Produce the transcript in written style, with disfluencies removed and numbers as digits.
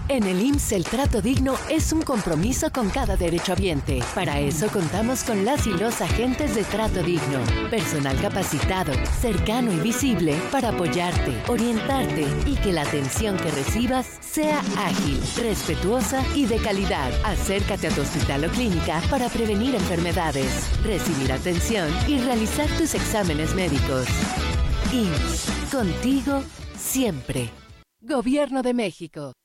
En el IMSS el trato digno es un compromiso con cada derechohabiente. Para eso contamos con las y los agentes de trato digno. Personal capacitado, cercano y visible para apoyarte, orientarte y que la atención que recibas sea ágil, respetuosa y de calidad. Acércate a tu hospital o clínica para prevenir enfermedades, recibir atención y realizar tus exámenes médicos. IMSS, contigo siempre. Gobierno de México.